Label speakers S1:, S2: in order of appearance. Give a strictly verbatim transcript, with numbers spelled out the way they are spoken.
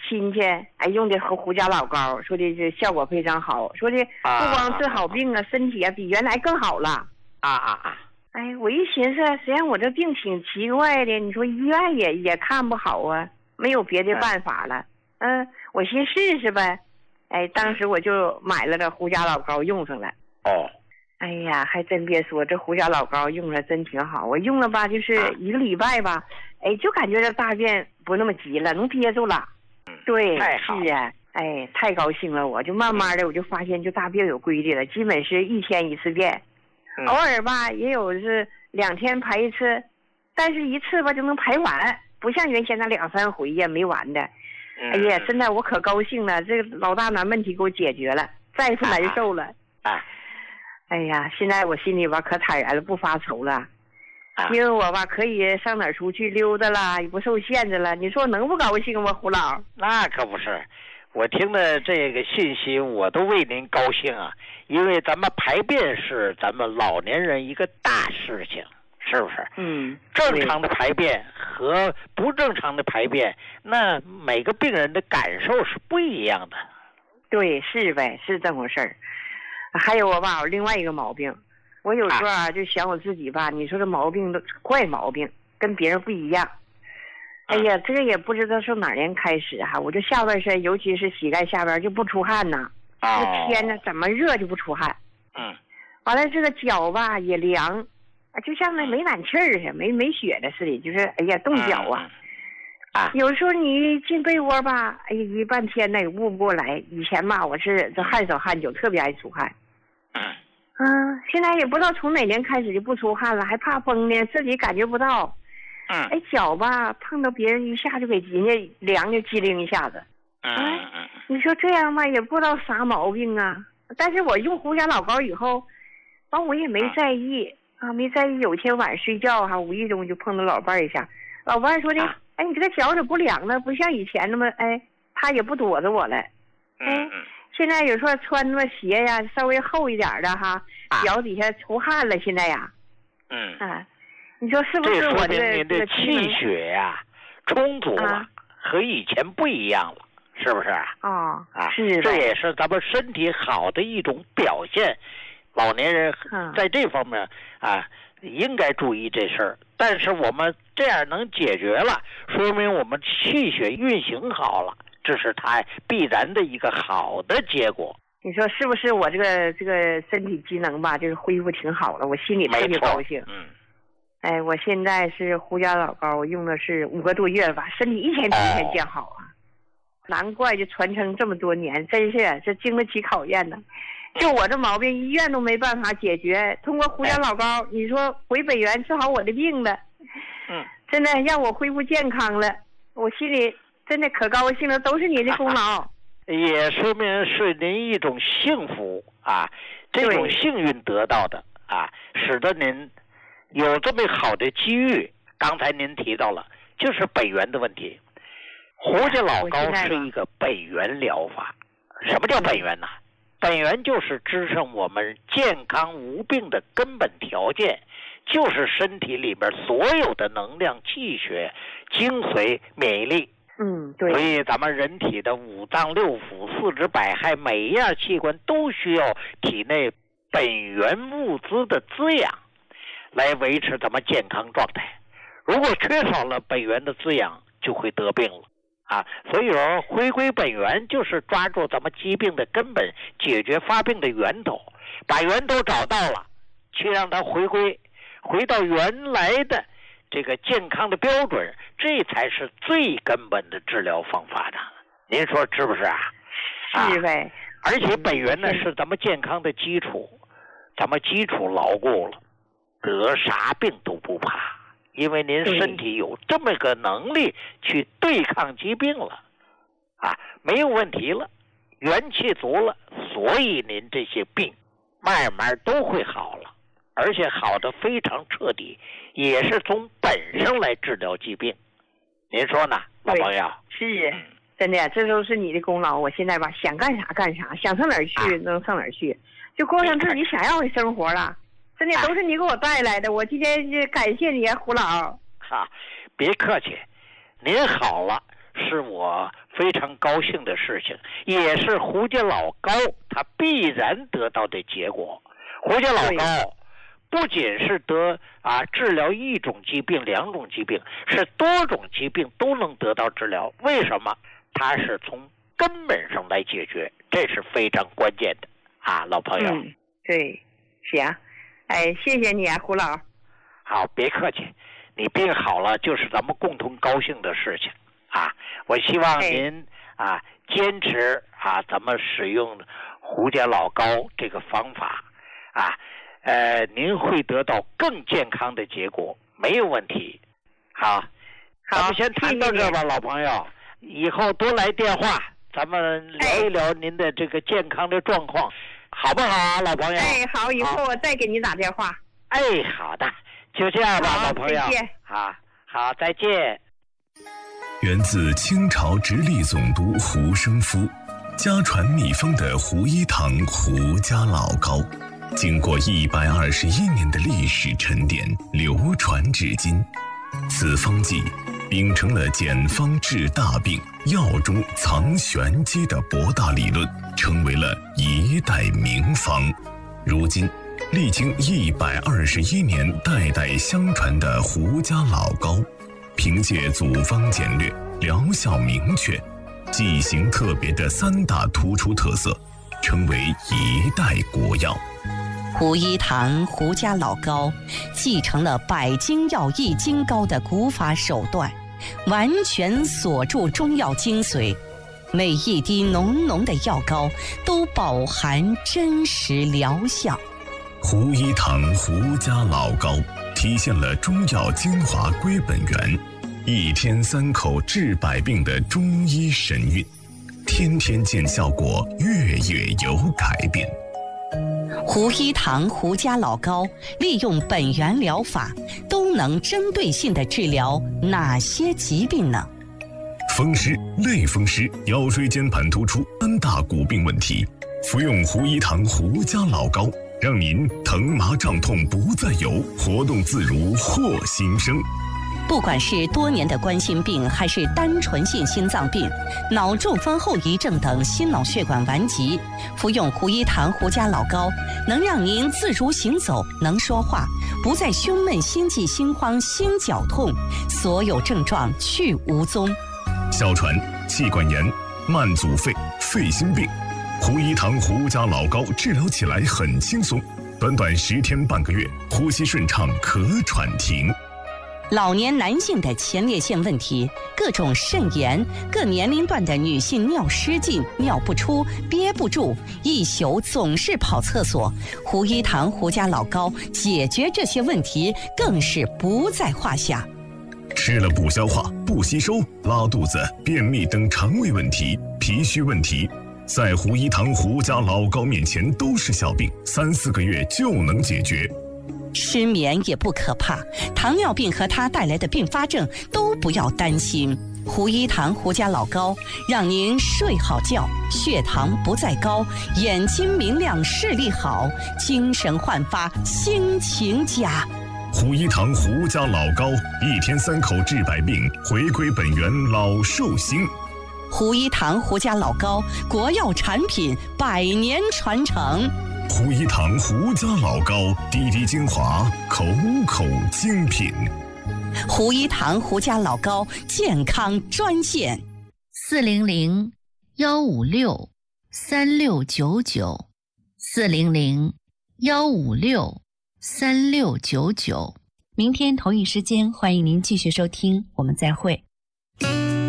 S1: 亲戚哎用的胡胡家老膏，说的这效果非常好，说的不光治好病啊，身体啊比原来更好了。
S2: 啊啊啊！
S1: 哎，我一寻思，实际上我这病挺奇怪的，你说医院也也看不好啊，没有别的办法了。嗯、呃，我寻试试呗。哎，当时我就买了这胡家老膏用上了。
S2: 哦。
S1: 哎呀，还真别说，这胡家老膏用着真挺好。我用了吧，就是一个礼拜吧，哎，就感觉这大便不那么急了，能憋住了。对，是啊，哎，太高兴了，我就慢慢的我就发现就大便有规律了，基本是一天一次便，
S2: 嗯、
S1: 偶尔吧也有是两天排一次，但是一次吧就能排完，不像原先那两三回呀没完的。
S2: 嗯、
S1: 哎呀，真的我可高兴了，这个老大难问题给我解决了，再不难受了。
S2: 啊啊
S1: 哎呀，现在我心里吧可坦然了，不发愁了，啊、因为我吧可以上哪儿出去溜达啦，也不受限制了。你说我能不高兴吗，胡老？
S2: 那可不是，我听了这个信息，我都为您高兴啊！因为咱们排便是咱们老年人一个大事情，是不是？
S1: 嗯。
S2: 正常的排便和不正常的排便，那每个病人的感受是不一样的。
S1: 对，是呗，是这么回事儿。还有我吧，我另外一个毛病，我有时候啊就想我自己吧，你说这毛病都怪毛病，跟别人不一样。哎呀，这个也不知道从哪年开始哈、啊，我这下半身，尤其是膝盖下边就不出汗呐。
S2: 哦。
S1: 这天呢，怎么热就不出汗。
S2: 嗯。
S1: 完了，这个脚吧也凉，啊，就像那没暖气儿似的，没没雪的似的，就是哎呀冻脚啊。
S2: 嗯啊，
S1: 有时候你进被窝吧，哎呀，一半天呢也捂不过来。以前吧，我是这汗手汗脚，特别爱出汗。
S2: 嗯。
S1: 嗯，现在也不知道从哪年开始就不出汗了，还怕风呢，自己感觉不到。
S2: 嗯。
S1: 哎，脚吧碰到别人一下就给人家凉就机灵一下子。
S2: 嗯嗯嗯。
S1: 你说这样吧，也不知道啥毛病啊。但是我用胡家老膏以后，完我也没在意、嗯、啊，没在意。有天晚上睡觉哈、啊，无意中就碰到老伴儿一下，老伴儿说的。啊哎，你这个脚怎么不凉呢？不像以前那么哎，他也不躲着我了。哎，现在有时候穿那么鞋呀，稍微厚一点的哈，脚底下出汗了。现在呀，
S2: 嗯
S1: 啊，你说是不是我这个
S2: 您的气血呀、啊、充足了、啊，和以前不一样了，是不是啊？
S1: 哦，
S2: 啊，
S1: 是，
S2: 这也是咱们身体好的一种表现。老年人在这方面、嗯、啊。应该注意这事儿，但是我们这样能解决了，说明我们气血运行好了，这是它必然的一个好的结果。
S1: 你说是不是我这个这个身体机能吧，就是恢复挺好了，我心里特别高兴。
S2: 嗯，
S1: 哎，我现在是胡家老膏，我用的是五个多月了吧，身体一天比一天见好啊，哦、难怪就传承这么多年，真是这经得起考验呢。就我这毛病，医院都没办法解决。通过胡家老膏，哎、你说回北园治好我的病了，
S2: 嗯，
S1: 真的让我恢复健康了，我心里真的可高兴了，都是你的功劳。
S2: 也说明是您一种幸福啊，这种幸运得到的啊，使得您有这么好的机遇。刚才您提到了，就是北园的问题。胡家老膏是一个北园疗法。什么叫北园呢？本源就是支撑我们健康无病的根本条件，就是身体里边所有的能量、气血、精髓、免疫力。
S1: 嗯，对。
S2: 所以咱们人体的五脏六腑、四肢百骸，每一样器官都需要体内本源物资的滋养，来维持咱们健康状态。如果缺少了本源的滋养，就会得病了。啊，所以说回归本源就是抓住咱们疾病的根本，解决发病的源头，把源头找到了，去让它回归，回到原来的这个健康的标准，这才是最根本的治疗方法的。您说是不是啊？
S1: 是呗。
S2: 啊、而且本源呢是咱们健康的基础，咱们基础牢固了，得啥病都不怕。因为您身体有这么个能力去对抗疾病了，啊，没有问题了，元气足了，所以您这些病慢慢都会好了，而且好的非常彻底，也是从本上来治疗疾病。您说呢，老朋友？
S1: 是，真的，这都是你的功劳。我现在吧，想干啥干啥，想上哪儿去、啊、能上哪儿去，就过上自己想要的生活了。真的都是你给我带来的，啊、我今天就感谢你啊，胡老。
S2: 哈，别客气，您好了， 是我非常高兴的事情，也是胡家老高他必然得到的结果。胡家老高不仅是得啊治疗一种疾病两种疾病，是多种疾病都能得到治疗。为什么？他是从根本上来解决，这是非常关键的啊，老朋友。
S1: 嗯，对，行，哎，谢谢你啊，胡老。
S2: 好，别客气，你病好了就是咱们共同高兴的事情啊。我希望您、哎、啊坚持啊咱们使用胡家老高这个方法啊。呃，您会得到更健康的结果，没有问题。好，咱们先谈到这吧，老朋友。以后多来电话，咱们聊一聊您的这个健康的状况，好不好啊，老朋友？
S1: 哎，好，以后我再给你打电话。
S2: 哎，好的，就这样吧，老朋友。再见。好，好，再见。
S3: 源自清朝直隶总督胡生夫，家传秘方的胡一堂胡家老高。经过一百二十一年的历史沉淀，流传至今。此方剂秉承了简方治大病、药中藏玄机的博大理论，成为了一代名方。如今，历经一百二十一年代代相传的胡家老高，凭借组方简略、疗效明确、剂型特别的三大突出特色，成为一代国药。
S4: 胡一堂胡家老高继承了百金药易筋膏的古法手段，完全锁住中药精髓，每一滴浓浓的药膏都饱含真实疗效。
S3: 胡一堂胡家老高体现了中药精华归本源，一天三口治百病的中医神韵，天天见效果，月月有改变。
S4: 胡一堂胡家老高利用本源疗法，都能针对性地治疗哪些疾病呢？
S3: 风湿、类风湿、腰椎间盘突出三大骨病问题，服用胡一堂胡家老高，让您疼麻胀痛不再有，活动自如获新生。
S4: 不管是多年的冠心病，还是单纯性心脏病、脑中风后遗症等心脑血管顽疾，服用胡一堂胡家老高，能让您自如行走，能说话，不再胸闷、心悸、心慌、心绞痛，所有症状去无踪。
S3: 哮喘、气管炎、慢阻肺、肺心病，胡一堂胡家老高治疗起来很轻松，短短十天半个月，呼吸顺畅，咳喘停。
S4: 老年男性的前列腺问题，各种肾炎，各年龄段的女性尿失禁、尿不出、憋不住，一宿总是跑厕所，胡一堂胡家老高解决这些问题更是不在话下。
S3: 吃了不消化、不吸收、拉肚子、便秘等肠胃问题、脾虚问题，在胡一堂胡家老高面前都是小病，三四个月就能解决。
S4: 失眠也不可怕，糖尿病和它带来的并发症都不要担心。胡一堂胡家老高让您睡好觉，血糖不再高，眼睛明亮，视力好，精神焕发，心情佳。
S3: 胡一堂胡家老高，一天三口治百病，回归本源，老寿星。
S4: 胡一堂胡家老高，国药产品，百年传承。
S3: 胡一堂胡家老高，滴滴精华，口口精品。
S4: 胡一堂胡家老高健康专线：
S5: 四零零幺五六三六九九，四零零幺五六三六九九。
S4: 明天同一时间，欢迎您继续收听，我们再会。